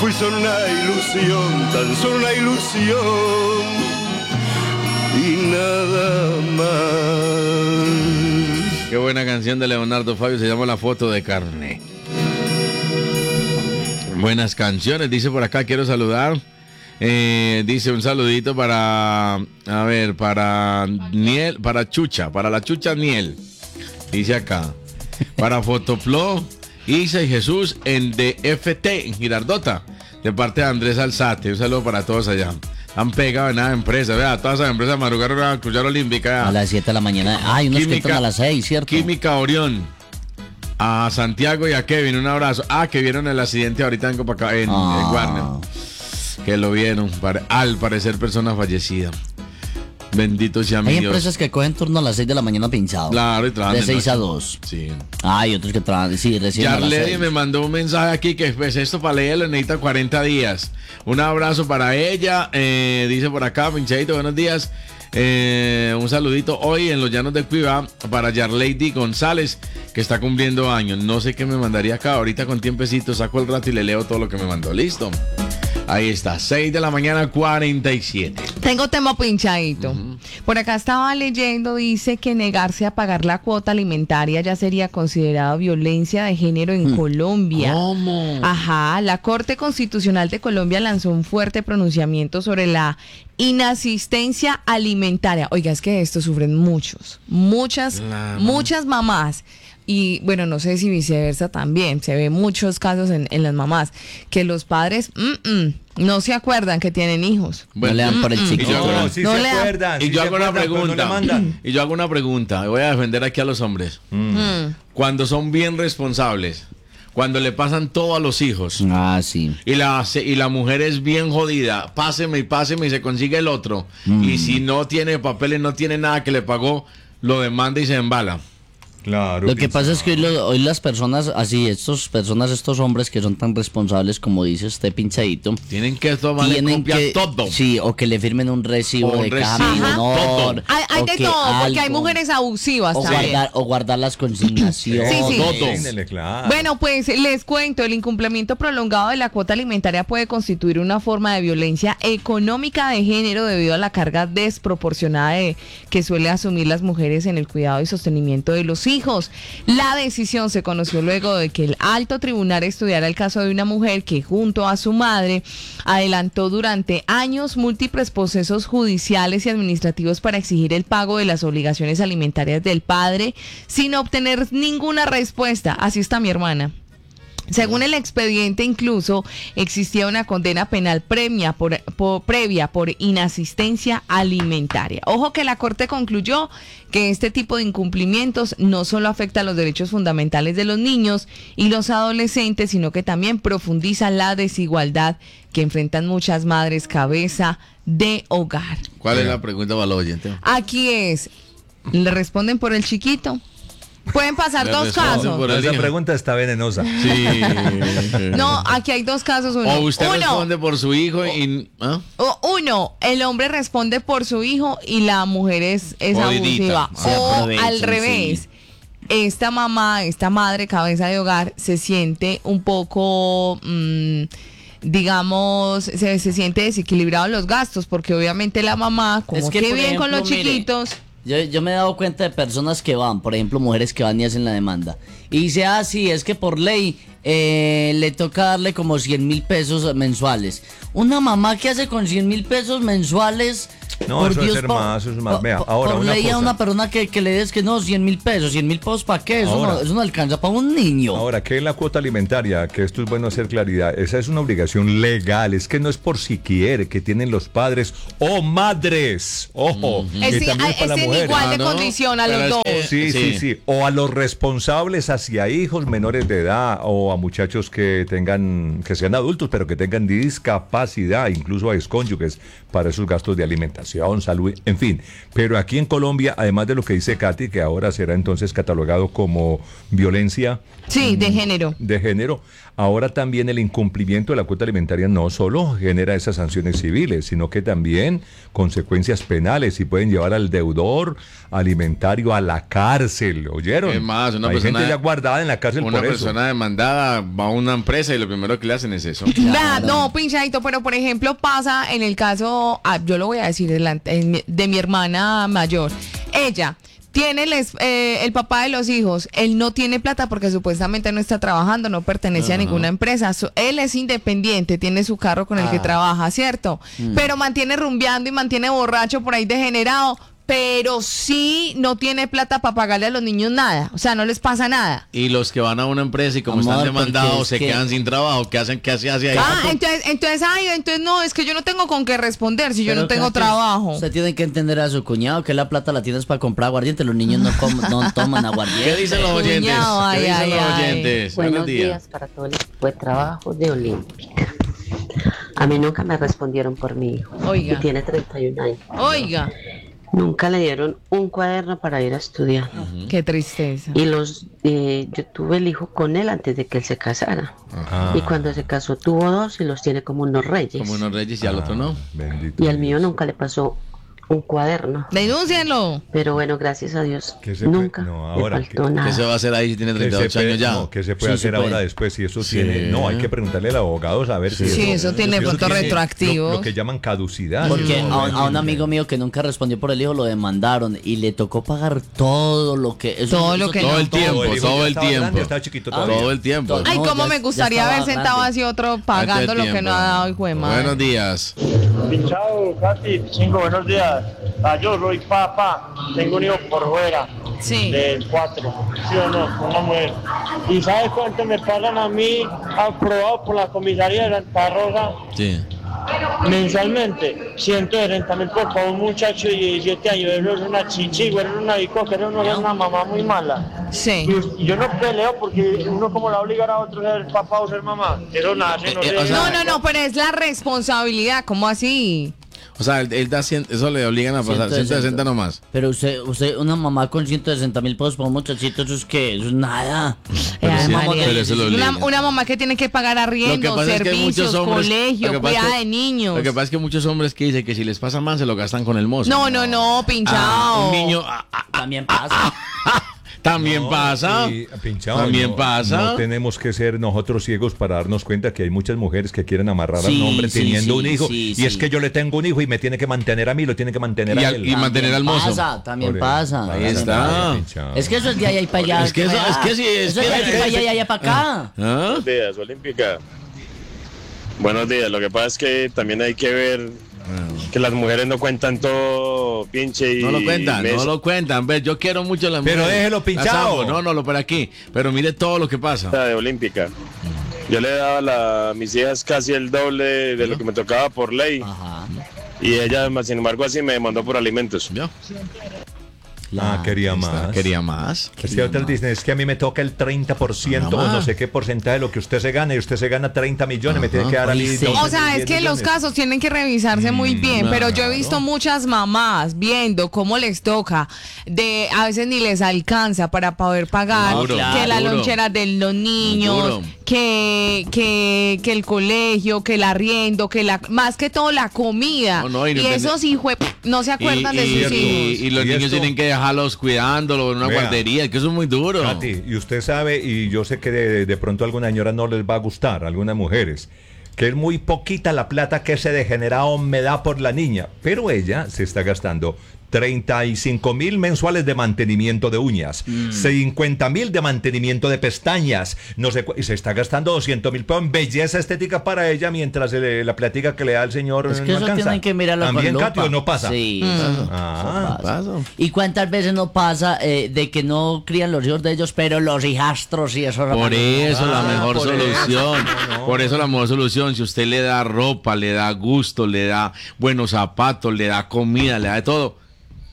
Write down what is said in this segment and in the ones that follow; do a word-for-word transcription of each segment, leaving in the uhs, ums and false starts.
fui solo una ilusión, tan solo una ilusión y nada más. Qué buena canción de Leonardo Fabio, se llama La foto de carne. Buenas canciones, dice por acá, quiero saludar. Eh, dice un saludito para, a ver, para Niel, para Chucha, para la Chucha Niel. Dice acá, para Fotoplo, Isa y Jesús en D F T, en Girardota, de parte de Andrés Alzate. Un saludo para todos allá. Han pegado en nada empresa, vea, todas las empresas madrugaron a Cruzar Olímpica. A las siete de la mañana. Hay unos Química, que entran a las seis, ¿cierto? Química Orión. A Santiago y a Kevin, un abrazo. Ah, que vieron el accidente ahorita en Copacabana, en, ah. en Warner. Que lo vieron, al parecer persona fallecida. Bendito sea mi Dios. Hay empresas que cogen turno a las seis de la mañana pinchado. Claro, y trabajan de seis a dos. Sí. Hay otros que trabajan, sí, recién a las Yarledi me mandó un mensaje aquí que pues esto para leerlo necesita cuarenta días. Un abrazo para ella. Eh, dice por acá, pinchadito, buenos días. Eh, un saludito hoy en los llanos de Cuiva para Yarledi González, que está cumpliendo años. No sé qué me mandaría acá. Ahorita con tiempecito saco el rato y le leo todo lo que me mandó. Listo. Ahí está, seis de la mañana, cuarenta y siete. Tengo tema pinchadito. Uh-huh. Por acá estaba leyendo, dice que negarse a pagar la cuota alimentaria ya sería considerado violencia de género en mm. Colombia. ¿Cómo? Ajá, la Corte Constitucional de Colombia lanzó un fuerte pronunciamiento sobre la inasistencia alimentaria. Oiga, es que de esto sufren muchos, muchas, claro. muchas mamás. Y bueno, no sé si viceversa también, se ve muchos casos en, en las mamás, que los padres mm-mm, no se acuerdan que tienen hijos. Bueno, no le dan por el chico. Y yo hago, no, sí no se le acuerdan. Y sí yo se hago una acuerdan, pregunta. No y yo hago una pregunta. Voy a defender aquí a los hombres. Mm. Mm. Cuando son bien responsables, cuando le pasan todo a los hijos. Ah, sí. Y la, y la mujer es bien jodida. Páseme y páseme y se consigue el otro. Mm. Y si no tiene papeles, no tiene nada que le pagó, lo demanda y se embala. Claro. Lo que pasa es que hoy, lo, hoy las personas, así, estos personas, estos hombres que son tan responsables como dice usted, pinchadito, tienen que tomar tienen que, todo. Sí, o que le firmen un recibo un de caja menor. Hay, hay de todo, algo, porque hay mujeres abusivas o también. Guardar, o guardar las consignaciones. Sí, sí. Todo. Claro. Bueno, pues les cuento, el incumplimiento prolongado de la cuota alimentaria puede constituir una forma de violencia económica de género debido a la carga desproporcionada de, que suele asumir las mujeres en el cuidado y sostenimiento de los hijos. Hijos. La decisión se conoció luego de que el alto tribunal estudiara el caso de una mujer que junto a su madre adelantó durante años múltiples procesos judiciales y administrativos para exigir el pago de las obligaciones alimentarias del padre sin obtener ninguna respuesta. Así está mi hermana. Según el expediente, incluso existía una condena penal previa por, por, previa por inasistencia alimentaria. Ojo que la Corte concluyó que este tipo de incumplimientos no solo afecta a los derechos fundamentales de los niños y los adolescentes, sino que también profundiza la desigualdad que enfrentan muchas madres cabeza de hogar. ¿Cuál es la pregunta para los oyentes? Aquí es, ¿le responden por el chiquito? Pueden pasar dos casos. Esa pregunta está venenosa. Sí. No, aquí hay dos casos. Uno. O usted uno, responde por su hijo y... ¿ah? O uno, el hombre responde por su hijo y la mujer es, es abusiva. O al revés. Sí. Esta mamá, esta madre cabeza de hogar se siente un poco... Mmm, digamos, se, se siente desequilibrado en los gastos, porque obviamente la mamá, como es que, que bien ejemplo, con los chiquitos... Mire. Yo, yo me he dado cuenta de personas que van, por ejemplo, mujeres que van y hacen la demanda. Y dice, ah, sí, es que por ley eh, le toca darle como cien mil pesos mensuales. Una mamá que hace con cien mil pesos mensuales... No, por eso Dios, es más, eso es más. Vea, ahora por una ley cosa. a una persona que, que le des que no, cien mil pesos. cien mil pesos, ¿para qué? Eso, ahora, no, eso no alcanza para un niño. Ahora, ¿qué es la cuota alimentaria? Que esto es bueno hacer claridad. Esa es una obligación legal. Es que no es por si quiere que tienen los padres o madres. Ojo. Mm-hmm. Es, también es, para es en igual de ah, ¿no? condición a los dos. Es que, sí, sí, sí, sí. O a los responsables hacia hijos menores de edad o a muchachos que tengan, que sean adultos, pero que tengan discapacidad, incluso a excónyuges, para esos gastos de alimentación, salud, en fin. Pero aquí en Colombia, además de lo que dice Katy, que ahora será entonces catalogado como violencia Sí, de género. de género. Ahora también el incumplimiento de la cuota alimentaria no solo genera esas sanciones civiles, sino que también consecuencias penales y pueden llevar al deudor alimentario a la cárcel. ¿Oyeron? Es más, una Hay persona- gente ya guardada en la cárcel Una por persona demandada va a una empresa y lo primero que le hacen es eso. Vea, no, pinchadito, pero por ejemplo pasa en el caso, ah, yo lo voy a decir delante, en mi- de mi hermana mayor. Ella tiene el, es- eh, el papá de los hijos, él no tiene plata porque supuestamente no está trabajando, no pertenece a ninguna empresa. So- él es independiente, tiene su carro con el que Ah. trabaja, ¿cierto? Pero mantiene rumbeando y mantiene borracho por ahí degenerado. Pero sí no tiene plata para pagarle a los niños nada. O sea, no les pasa nada. Y los que van a una empresa y como Amor, están demandados porque es se que- quedan sin trabajo, ¿qué hacen? ¿Qué hace hacia ahí? Ah, entonces, entonces, ay, entonces no, es que yo no tengo con qué responder si yo Pero no tengo Katy, trabajo. Usted tiene que entender a su cuñado que la plata la tienes para comprar aguardiente. Los niños no, com- no toman aguardiente. ¿Qué dicen los oyentes? Cuñado, ay, ¿Qué dicen ay, los ay. oyentes? Buenos días para todo el equipo de trabajo de Olímpica. A mí nunca me respondieron por mi hijo. Oiga. Y tiene treinta y un años. Oiga, Nunca le dieron un cuaderno para ir a estudiar. qué tristeza. Y los eh, yo tuve el hijo con él antes de que él se casara. Ah, Y cuando se casó tuvo dos y los tiene como unos reyes. Como unos reyes y al otro no. bendito Y al mío Dios. nunca le pasó un cuaderno. Denúncienlo. Pero bueno, gracias a Dios, ¿Qué se puede- nunca no, ahora, le faltó ¿qué- nada. ¿Qué se va a hacer ahí si tiene ¿Qué treinta y se ocho puede, años ya? no, ¿qué se puede Sí, se hacer ahora puede. después? Si eso Sí. tiene. No, hay que preguntarle al abogado a ver si. Sí, eso tiene eso efectos tiene retroactivos. Lo, lo que llaman caducidad. Porque No, a, un- a un no, amigo mío que nunca respondió por el hijo lo demandaron y le tocó pagar todo lo que... eso- Todo eso lo que tiene Todo el no. tiempo, hijo ya todo el estaba tiempo. grande, estaba chiquito todavía. Todo el tiempo. Todo. Ay, No, cómo ya- me ya gustaría estaba haber sentado grande. así otro Todo pagando el lo que tiempo. no ha dado, hijo de madre. Buenos días. Pinchado, Katy, chingo, buenos días. Ah, yo soy papá, tengo un hijo por fuera, Sí. de cuatro, ¿sí o no? Una mujer. ¿Y sabes cuánto me pagan a mí, aprobado por la comisaría de Santa Rosa, Sí. mensualmente? ciento sesenta mil por para un muchacho de diecisiete años. Eso es una chichigua, eso es una bicoca, eso no es una mamá muy mala. Sí. Y yo no peleo porque uno como la obliga a otro a ser papá o ser mamá. Eso nace, no Eh, eh, sé. o sea- No, no, no, pero es la responsabilidad, ¿cómo así? O sea, él, él da cien, eso le obligan a pasar ciento sesenta nomás. Pero usted, usted, una mamá con ciento sesenta mil pesos para un muchachito, eso es que eso es nada. Pero Ay, sí, María. pero eso lo una, obligan. una mamá que tiene que pagar arriendo, servicios, colegio, lo que pasa es cuidado que- de niños. Lo que pasa es que muchos hombres que dicen que si les pasa mal se lo gastan con el mozo. No, no, no, Ah, pinchado. un niño ah, ah, También pasa. también No, pasa. sí, pinchado, También no- pasa. No tenemos que ser nosotros ciegos para darnos cuenta que hay muchas mujeres que quieren amarrar a Sí, un hombre sí, teniendo sí, un hijo. sí, y sí. es que yo le tengo un hijo y me tiene que mantener a mí, lo tiene que mantener Y a al- él. y mantener al mozo. Pasa, también Por- pasa. Ahí Pasa, está. pinchado. Es que eso es de allá y para allá. Es que eso- es que sí, es Eso que- es de allá y para allá y allá para acá. ¿Ah? Buenos días, Olímpica. Buenos días. Lo que pasa es que también hay que ver que las mujeres no cuentan todo pinche y No lo cuentan, mes- no lo cuentan. Ve, yo quiero mucho a las Pero mujeres. déjelo Las pinchado. amo. No, no, lo por aquí. Pero mire todo lo que pasa. de Olímpica. Yo le daba a, la- a mis hijas casi el doble de lo que me tocaba por ley. Ajá. Y ella, más sin embargo, así me demandó por alimentos. ¿Yo? Ah, quería más. Quería más. Es que otras dicen, es que a mí me toca el treinta por ciento o Nada no más. sé qué porcentaje de lo que usted se gana y usted se gana treinta millones, me tiene que dar a mí Oye, sí. doce, O sea, es diez que los millones. casos tienen que revisarse muy bien, pero yo he visto muchas mamás viendo cómo les toca, de a veces ni les alcanza para poder pagar, Duro, que la duro. lonchera de los niños, Duro. que, que, que el colegio, que el arriendo, que la, más que todo la comida. No, no, y y no entiende- esos hijos no se acuerdan y, de y- sus y- hijos. y los Y niños esto- tienen que dejarlos cuidándolo en una Vea. guardería, que eso es muy duro. Katy, y usted sabe, y yo sé que de, de pronto a alguna señora no les va a gustar, a algunas mujeres, que es muy poquita la plata que ese degenerado me da por la niña, pero ella se está gastando treinta y cinco mil mensuales de mantenimiento de uñas, cincuenta mil de mantenimiento de pestañas, no sé, cu- y se está gastando doscientos mil pesos en belleza estética para ella mientras le- la plática que le da el señor Es que no eso alcanza. tienen que mirarlo con ¿También, lupa. Katy, o no pasa? Sí, Mm. eso Ah, pasa. pasa. ¿Y cuántas veces no pasa eh, de que no crían los hijos de ellos, pero los hijastros y eso? Por eso la Ah, mejor por eso. solución. No, no. Por eso la mejor solución. Si usted le da ropa, le da gusto, le da buenos zapatos, le da comida, le da de todo,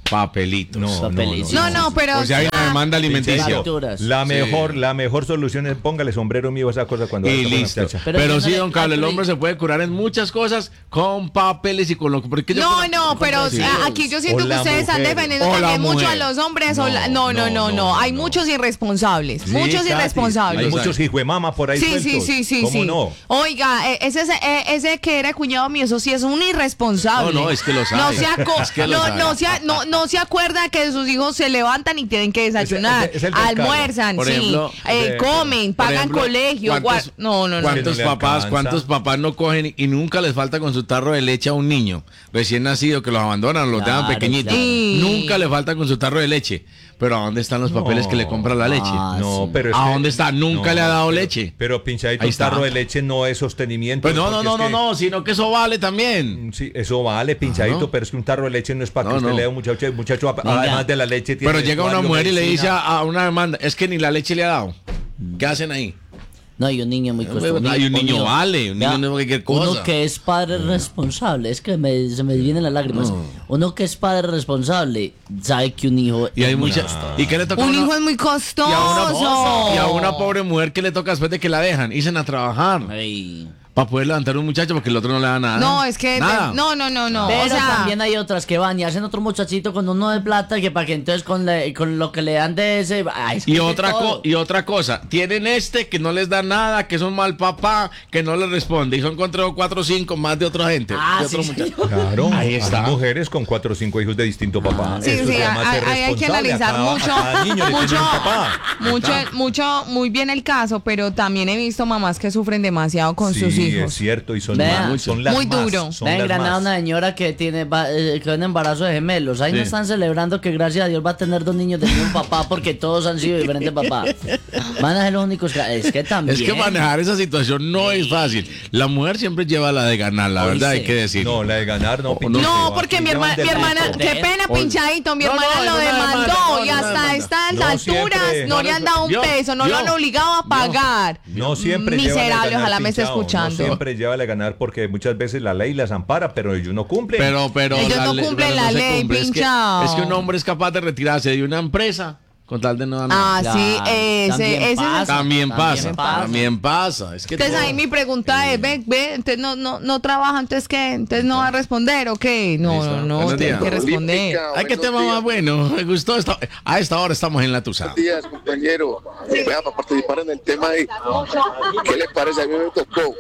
Papelitos. No, Papelitos. No, no, pero... O sea, hay una demanda alimenticia. Facturas. La Sí. mejor, la mejor solución es póngale sombrero mío a esa cosa cuando Y vaya con una listo. muchacha. Pero, Pero yo no sí, le- don Cable, el Actually- hombre se puede curar en muchas cosas con papeles y con lo porque yo No, conozco- no, pero Sí. a- aquí yo siento O que la ustedes están mujer. defendiendo O la también mucho a mujer. los hombres. o la- No, No, no, no, no, no. Hay no. muchos irresponsables. Sí, muchos Katy, irresponsables. Hay Los muchos hay. hijuemama por ahí Sí, sí, sueltos. sí, sí, ¿Cómo sí. no? Oiga, eh, ese, ese, eh, ese que era cuñado mío, eso sí es un irresponsable. No, no, es que los No hay. se, aco- Es que los no, hay. no, se, a- no, no se acuerda que sus hijos se levantan y tienen que desayunar, Ese- ese- es el del almuerzan, Por sí, ejemplo, eh, de- comen, Por pagan ejemplo, colegio. ¿cuántos- gua- No, no, no. ¿Cuántos Que no le papás, alcanza. cuántos papás no cogen y nunca les falta con su tarro de leche a un niño recién nacido que los abandonan, los dejan Claro, pequeñitos? claro. Y- Nunca le falta con su tarro de leche. Pero ¿a dónde están los papeles No. que le compra la leche? Ah, No, sí. pero es ¿A que- dónde está? Nunca le ha dado pero- leche. Pero pinchadito Ahí un está. tarro de leche no es sostenimiento. Pues no, no, porque no, es no, que- no, sino que eso vale también. Sí, eso vale, pinchadito, Ah, ¿no? pero es que un tarro de leche no es para que No, usted no. le dé a un muchacho, el muchacho a- Venga. además de la leche tiene Pero llega una vestuario, mujer y le dice medicina. a, a una demanda, es que ni la leche le ha dado. ¿Qué hacen ahí? No, hay un niño muy costoso. Hay un niño vale, un niño no es cualquier cosa. Uno que es padre responsable, es que me- se me vienen las lágrimas. Uno que es padre responsable sabe que un hijo Y hay es muy muchas. costoso. ¿Y qué le toca a Un una- hijo es muy y a, una, costoso. y a una pobre mujer que le toca después de que la dejan, irse a trabajar Ay. para poder levantar un muchacho porque el otro no le da nada. No, es que... Nada. No, no, no, no. Pero o sea, también hay otras que van y hacen otro muchachito con uno de plata que para que entonces con, la- con lo que le dan de ese... ay, es que Y de otra, todo. co- y otra cosa, tienen este que no les da nada, que es un mal papá, que no les responde. Y son contra cuatro o cinco más de otra gente. Ah, de otro sí, muchacho. señor. Claro, Ahí está. hay mujeres con cuatro o cinco hijos de distinto papá. Sí, Eso sí, se llama hay, ser hay- hay que responsable. A analizar cada- mucho, a cada niño le tiene mucho, un papá. mucho, mucho, muy bien el caso, pero también he visto mamás que sufren demasiado con Sí, sus es hijos. cierto, y son, Vea. más, son las Muy más, duro. son Ve en las Granada más. una señora que tiene va- eh, que un embarazo de gemelos. Ahí no Sí. están celebrando que gracias a Dios va a tener dos niños del mismo papá porque todos han sido diferentes papás. Van a ser los únicos que... Es que también... Es que manejar esa situación no es fácil. La mujer siempre lleva la de ganar, la Oíste. verdad hay que decir. No, la de ganar no. No, pinche, No, porque aquí mi, llevan herma- del mi hermana, resto. qué pena, Oye. pinchadito, mi No, hermana no, lo no me demandó demanda, no, y no me hasta demanda. estas No, alturas siempre. no No, le han no, dado un yo- peso, no yo- lo han obligado a pagar. No siempre lleva la de Miserable, ganar, ojalá me esté pinchado. escuchando. No siempre lleva la de ganar porque muchas veces la ley las ampara, pero ellos no cumplen. Pero, pero. Ellos la no ley- cumplen pero la se ley, cumple. Es que, pinchao. es que un hombre es capaz de retirarse de una empresa con tal de no dar nada. Ah, sí, Claro, ese, también ese es el- pasa. También pasa, También pasa. también pasa. Es que Entonces todo- ahí mi pregunta es, ve, ve, entonces no, no, no trabaja, entonces qué, entonces no va a responder o qué, no, Listo. no, no, Buenos tiene días. que responder. Ay, qué tema más bueno. Me gustó. Esta- a esta hora estamos en la Tusa. Buenos días, compañero. Vea, para participar en el tema de ¿qué le parece? A mí me tocó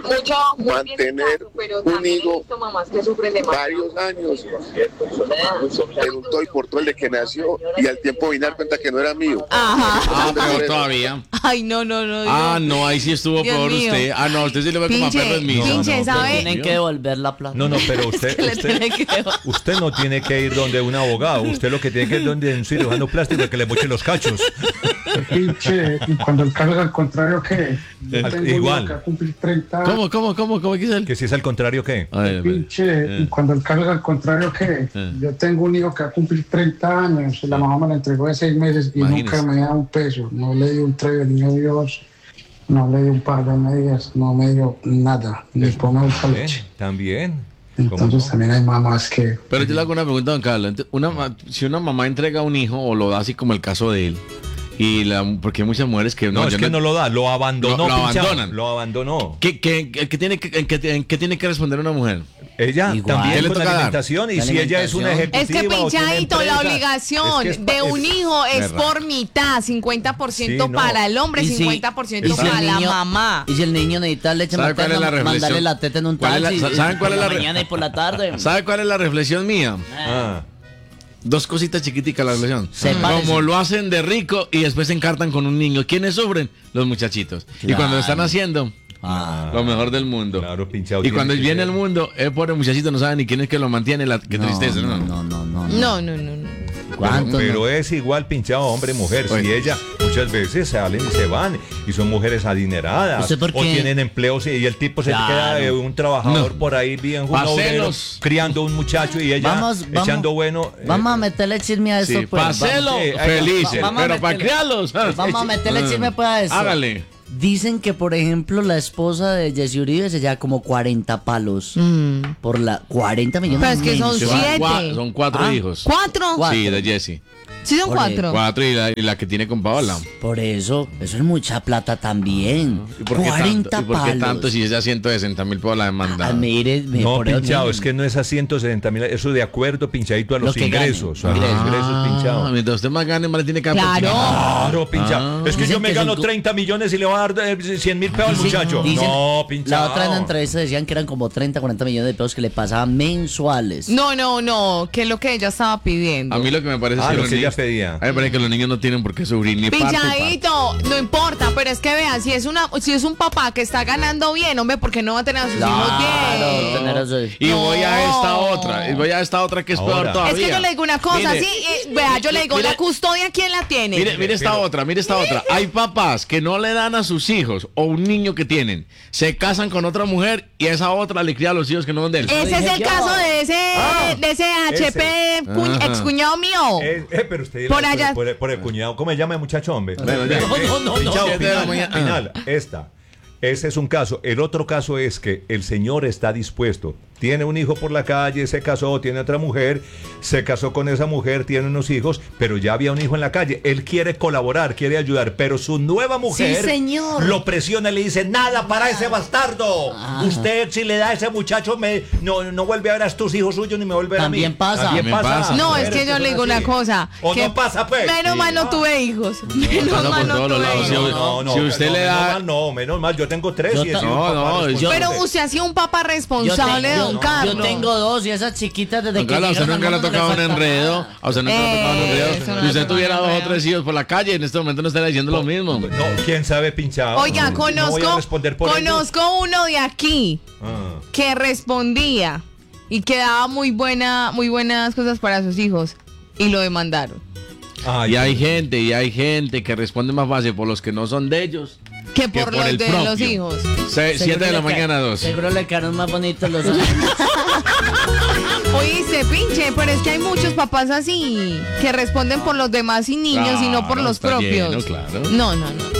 mantener un hijo varios años en un todo y por todo el de que nació y al tiempo vine a dar cuenta que no era mío. Ajá. Ah, peor todavía. Ay, no, no, no. Ah, Dios. no, ahí sí estuvo Dios peor mío. usted. Ah, no, usted sí le va a como a Pinche, perro en misa. pinche, no, ¿sabe? Tienen que devolver la plata. No, no, pero usted, Le usted, tiene que devolver. usted no tiene que ir donde un abogado. Usted lo que tiene que ir donde un cirujano plástico que le moche los cachos. Pinche, y cuando el caso es al contrario, ¿qué? Yo Al- tengo un igual. hijo que va a cumplir treinta años. ¿Cómo, cómo, cómo, cómo quiso él? Que si es al contrario, ¿qué? A ver, a ver. Pinche, y cuando el caso es al contrario, ¿qué? Yo tengo un hijo que va a cumplir treinta años y la mamá me lo entregó de seis meses y Imagínese. nunca me da un peso. No le di un treve, ni me dio dos, no le di un par de medias, no me dio nada, ni por una bolsa de Bien, leche. también. ¿Cómo Entonces no? también hay mamás que... Pero yo le hago una pregunta, don Carlos. Ent- Una, ma- si una mamá entrega a un hijo o lo da así como el caso de él, y la, porque hay muchas mujeres que No, no, es yo que no lo da, lo abandonó. Lo- lo pinchado, abandonan. Lo abandonó. ¿Qué, qué, qué- qué tiene, que, en qué, en qué tiene que responder una mujer? Ella Igual. también ¿Qué le con toca dar? alimentación y La si ella es una alimentación. Es que ejecutiva o tiene pinchadito, la empresa, obligación es que es pa- de un es- hijo es Verdad. por mitad, cincuenta por ciento Sí, no. para el hombre, Y si- cincuenta por ciento y si el para la niño- mamá. Y si el niño necesita leche ¿Sabe cuál es materna, la reflexión? mandarle la teta en un ¿Cuál es la- taxi. ¿saben cuál por es la la re- mañana y por la tarde? ¿Sabe cuál es la reflexión mía? Ah, Dos cositas chiquiticas la reflexión. Se Como parecen. lo hacen de rico y después se encartan con un niño. ¿Quiénes sufren? Los muchachitos. Y Claro. cuando lo están haciendo, Ah, lo mejor del mundo. claro, pinchado. Y tiene cuando que viene ser. el mundo, el pobre muchachito no sabe ni quién es que lo mantiene. La, qué no, tristeza, no, ¿no? no, no, no. No, no, no, no. ¿Cuánto Pero, no? pero es igual pinchado hombre-mujer. Si Oye. ella muchas veces salen y se van y son mujeres adineradas ¿Usted por o qué? tienen empleos y el tipo se Claro. queda de un trabajador No. por ahí bien Pa' obrero, celos. criando un muchacho y ella Vamos, vamos, echando bueno. eh, Vamos a meterle chisme a esto, Sí, pues. para hacerlo Sí, ahí- felices, vamos a pero para meterle- criarlos. ah. Vamos a meterle chisme pues a eso. Hágale. Dicen que, por ejemplo, la esposa de Jesse Uribe se lleva como cuarenta palos Mm. por la cuarenta millones. Pero es que son mensuales. siete. Cua- son cuatro Ah. hijos. ¿Cuatro? Cuatro. Sí, de Jesse. Sí, son Por cuatro. Cuatro y la, y la que tiene con Paola. Por eso, eso es mucha plata también. ¿Y por qué cuarenta tanto? ¿Y por qué palos. tanto si es a ciento sesenta mil por la demanda? Ah, mire, me No, por eso pinchado, me- es que no es a ciento setenta mil, eso de acuerdo, pinchadito a Lo los que ingresos. gane. A los Ah. ingresos, pinchado. Mientras usted más gane, más le tiene que dar Claro. por- Claro, pinchado. Ah. Es que Dicen yo me que son gano cu- treinta millones y le voy a dar eh, cien mil pesos al Dicen- muchacho. dicen- No, pinchado. La otra en la entrevista decían que eran como treinta, cuarenta millones de pesos que le pasaban mensuales. No, no, no, que es lo que ella estaba pidiendo. A mí lo que me parece Ah, es que lo los que ella niños, pedía. a mí me parece que los niños no tienen por qué sufrir ni parto y parto. Pinchadito, no importa, pero es que vean, si es una, si es un papá que está ganando bien, hombre, ¿por qué no va a tener a sus hijos Claro, bien? tener a su- Y voy a No. esta otra, y voy a esta otra que es Ahora. peor todavía. Es que yo le digo una cosa, Mire, sí, eh, vea, yo le digo, mire- la custodia, ¿quién la tiene? Mire, mire esta otra, mire esta otra. Hay papás que no le dan a sus hijos o un niño que tienen, se casan con otra mujer y esa otra le cría a los hijos que no son de él. Ese es dije el yo. caso de ese, Ah, de ese H P cuñ- Ajá. excuñado mío. Eh, eh, pero usted Por por, allá. por, por el cuñado, ¿cómo se llama el muchacho, hombre? Bueno, ya. Eh, No, no, no, pinchado, no. final, Siete de la mañana. final, esta. Ese es un caso. El otro caso es que el señor está dispuesto. Tiene un hijo por la calle, se casó, tiene otra mujer, se casó con esa mujer, tiene unos hijos, pero ya había un hijo en la calle. Él quiere colaborar, quiere ayudar, pero su nueva mujer Sí, señor. lo presiona y le dice, nada para ese bastardo. Ah. Usted si le da a ese muchacho, me, no, no vuelve a ver a tus hijos suyos ni me vuelve a ver a mí. También pasa. También También pasa. pasa. No, es Mujeres que yo son le digo así. una cosa. O que no pasa, pues. Menos Sí. mal no tuve hijos. Menos pasa mal por no todos los tuve lados, hijos. sí. No, no, Si usted no, le menos da- mal, no, menos mal, yo tengo tres Yo y he ta- sido un No, papá no, yo- responsable. Pero usted ha sido un papá Yo, responsable, te- don yo- Carlos. yo tengo dos y esas chiquitas desde Don que Carlos, a usted llegaron nunca al le ha mundo tocado un falta enredo. nada. A usted nunca le ha tocado un Eh, enredo. eso no Si le usted tocó tuviera un dos o enredo. tres hijos por la calle, en este momento no estaría diciendo lo mismo. No, quién sabe pinchado. Oiga, No voy a conozco, responder por ello. conozco uno de aquí Ah. que respondía y que daba muy buena, muy buenas cosas para sus hijos y lo demandaron. Ay, Y hay gente, y hay gente que responde más fácil por los que no son de ellos Que por, los el de propio. los hijos. Se- Seguro Siete de la le ca- mañana, dos. Seguro le quedaron más bonitos los ojos. Oíste, pinche, pero es que hay muchos papás así que responden por los demás y niños y no por Claro, los está propios. lleno, claro. No, no, no.